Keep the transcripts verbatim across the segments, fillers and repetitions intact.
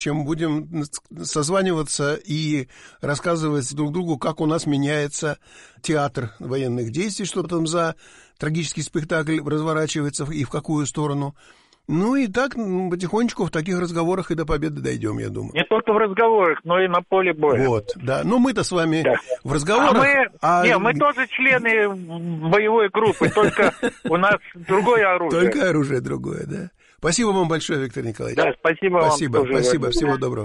чем будем созваниваться и рассказывать друг другу, как у нас меняется театр военных действий, что там за трагический спектакль разворачивается и в какую сторону. Ну и так потихонечку в таких разговорах и до победы дойдем, я думаю. Не только в разговорах, но и на поле боя. Вот, да. Но мы-то с вами да. в разговорах... А мы... А... Не, мы тоже члены боевой группы, только у нас другое оружие. Только оружие другое, да. Спасибо вам большое, Виктор Николаевич. Да, спасибо, спасибо вам. Тоже спасибо, да. Всего доброго.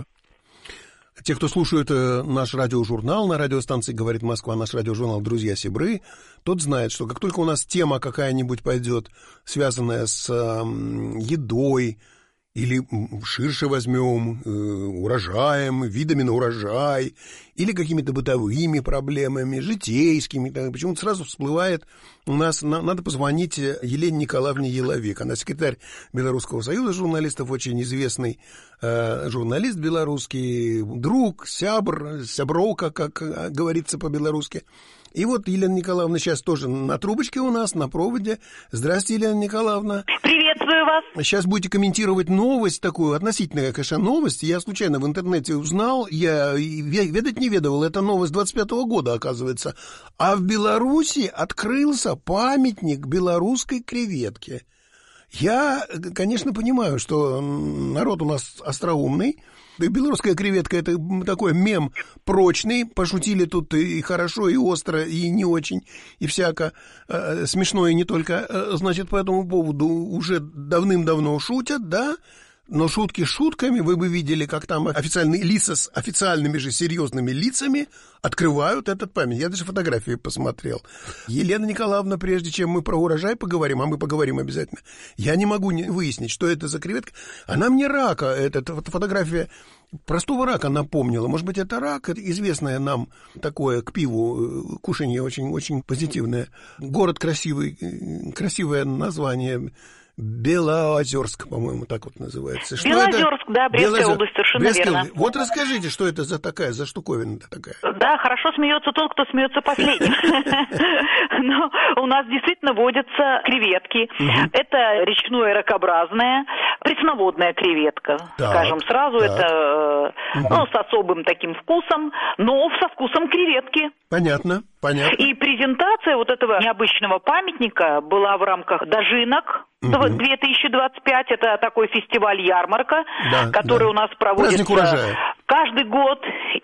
Те, кто слушает наш радиожурнал на радиостанции «Говорит Москва», наш радиожурнал «Друзья Сибры», тот знает, что как только у нас тема какая-нибудь пойдет, связанная с э, едой, или ширше возьмем, э, урожаем, видами на урожай, или какими-то бытовыми проблемами, житейскими, так, почему-то сразу всплывает у нас, на, надо позвонить Елене Николаевне Еловик. Она секретарь Белорусского союза журналистов, очень известный э, журналист белорусский, друг, сябр, сябровка, как говорится по-белорусски. И вот Елена Николаевна сейчас тоже на трубочке у нас, на проводе. Здравствуйте, Елена Николаевна. Приветствую вас. Сейчас будете комментировать новость такую, относительно, конечно, новость. Я случайно в интернете узнал, я ведать не ведовал, это новость двадцать пятого года, оказывается. А в Беларуси открылся памятник белорусской креветке. Я, конечно, понимаю, что народ у нас остроумный. Белорусская креветка — это такой мем прочный. Пошутили тут и хорошо, и остро, и не очень, и всяко э, смешно, и не только. Значит, по этому поводу уже давным-давно шутят, да? Но шутки шутками, вы бы видели, как там официальные лица с официальными же серьезными лицами открывают этот памятник. Я даже фотографии посмотрел. Елена Николаевна, прежде чем мы про урожай поговорим, а мы поговорим обязательно, я не могу не выяснить, что это за креветка. Она мне рака, эта фотография простого рака напомнила. Может быть, это рак, это известное нам такое к пиву кушанье очень, очень позитивное. Город красивый, красивое название. Белоозерск, по-моему, так вот называется. Что Белоозерск, это? да, Брестская Белозер... область, совершенно Брестская... верно. Вот расскажите, что это за такая, за штуковина-то такая? Да, хорошо смеется тот, кто смеется последним. Но у нас действительно водятся креветки. Это речное ракообразное, пресноводная креветка, скажем сразу. Это с особым таким вкусом, но со вкусом креветки. Понятно, понятно. И презентация вот этого необычного памятника была в рамках «Дожинок». две тысячи двадцать пять это такой фестиваль-ярмарка, да, который да. у нас проводится каждый год,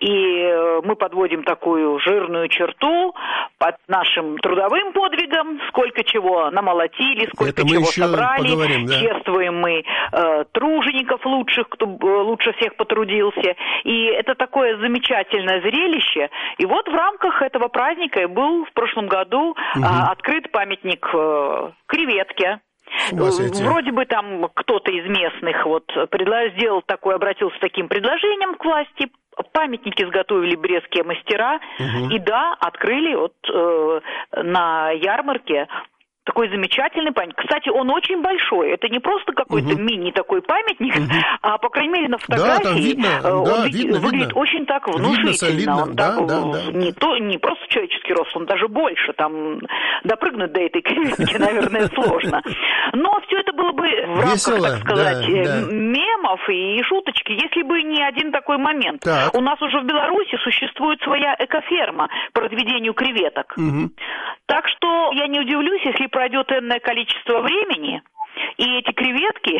и мы подводим такую жирную черту под нашим трудовым подвигом, сколько чего намолотили, сколько это чего собрали, поговорим, да. чествуем мы э, тружеников лучших, кто лучше всех потрудился, и это такое замечательное зрелище. И вот в рамках этого праздника был в прошлом году угу. э, открыт памятник э, креветке. Вроде бы там кто-то из местных вот сделал такой, обратился с таким предложением к власти. Памятники изготовили брестские мастера. Угу. И да, открыли вот э, на ярмарке такой замечательный памятник. Кстати, он очень большой. Это не просто какой-то угу. мини такой памятник, угу. а, по крайней мере, на фотографии да, видно, он да, ви- видно, выглядит видно. очень так внушительно. Видно, солидно. Он да, так, да, да. Не, то, не просто человеческий рост, он даже больше. Там допрыгнуть до этой креветки, наверное, сложно. Но все это было бы в рамках, так сказать, мемов и шуточки, если бы не один такой момент. У нас уже в Беларуси существует своя экоферма по разведению креветок. Так что я не удивлюсь, если пройдет энное количество времени, и эти креветки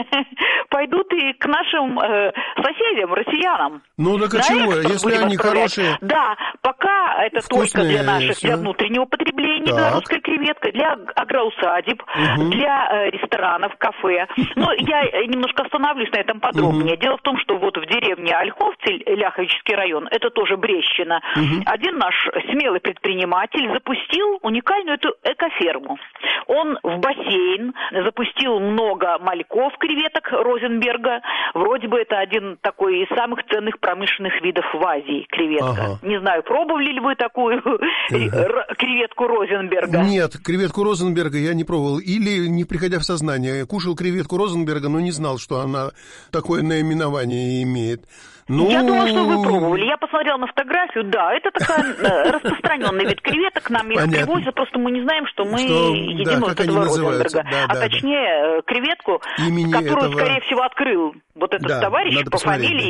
пойдут и к нашим э, соседям, россиянам. Ну, так а чего, если они хорошие? Да, пока это только для наших, для внутреннего потребления, так. белорусская креветка, для агроусадеб, угу. для э, ресторанов, кафе. Но я немножко остановлюсь на этом подробнее. Угу. Дело в том, что вот в деревне Ольховцы, Ляховический район, это тоже Брестщина, угу. один наш смелый предприниматель запустил уникальную эту экоферму. Он в бассейн запустил Пустил много мальков, креветок Розенберга. Вроде бы это один такой из самых ценных промышленных видов в Азии, креветка. Ага. Не знаю, пробовали ли вы такую ага. креветку Розенберга? Нет, креветку Розенберга я не пробовал. Или, не приходя в сознание, я кушал креветку Розенберга, но не знал, что она такое наименование имеет. Ну... Я думала, что вы пробовали. Я посмотрела на фотографию, да, это такая распространенный вид креветок, нам их Понятно. привозят, просто мы не знаем, что мы что, едим да, вот этого Розенберга. Да, а да, точнее, да. креветку, Имени которую, этого... скорее всего, открыл вот этот да, товарищ надо по посмотреть, фамилии